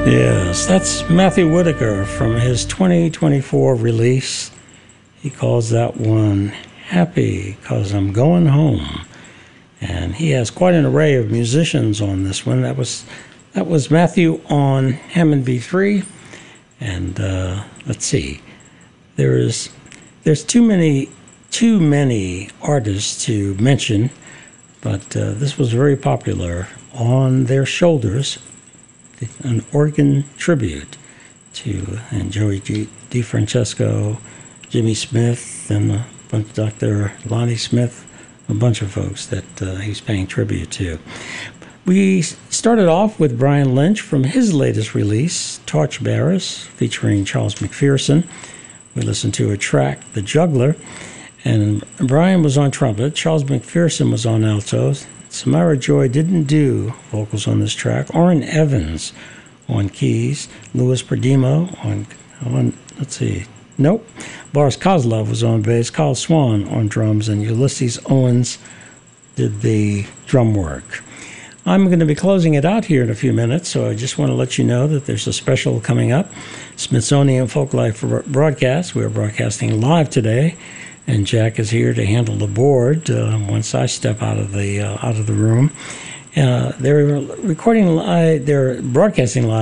Yes, that's Matthew Whitaker from his 2024 release. He calls that one Happy 'Cause I'm Going Home. And he has quite an array of musicians on this one. That was Matthew on Hammond B3. And let's see. There's too many artists to mention, but this was very popular. On Their Shoulders, an organ tribute to and Joey DeFrancesco, Jimmy Smith, and Dr. Lonnie Smith, a bunch of folks that he's paying tribute to. We started off with Brian Lynch from his latest release, Torchbearers, featuring Charles McPherson. We listened to a track, The Juggler, and Brian was on trumpet, Charles McPherson was on altos, Samara Joy didn't do vocals on this track. Orrin Evans on keys. Louis Perdimo on let's see. Nope. Boris Kozlov was on bass. Carl Swan on drums. And Ulysses Owens did the drum work. I'm going to be closing it out here in a few minutes, so I just want to let you know that there's a special coming up. Smithsonian Folklife broadcast. We're broadcasting live today. And Jack is here to handle the board once I step out of the room. They're recording live. They're broadcasting live.